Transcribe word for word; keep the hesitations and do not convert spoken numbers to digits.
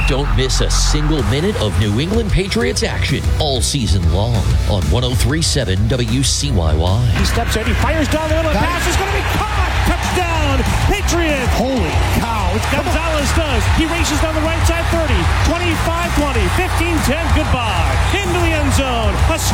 Don't miss a single minute of New England Patriots action all season long on one oh three point seven W C Y Y. He steps in, he fires down the middle, the pass is going to be caught! Touchdown, Patriots! Holy cow. Gonzalez does. He races down the right side, thirty, twenty-five twenty, fifteen ten, goodbye. Into the end zone. A